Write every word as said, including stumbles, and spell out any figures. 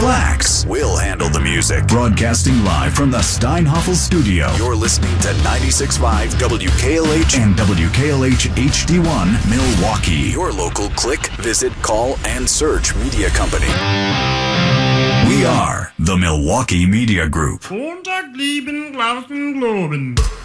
relax. We'll handle the music. Broadcasting live from the Steinhoffel studio. You're listening to ninety-six point five W K L H and W K L H H D one Milwaukee. Your local click, visit, call, and search media company. We are the Milwaukee Media Group. Montag, lieben, Glauben, Globen.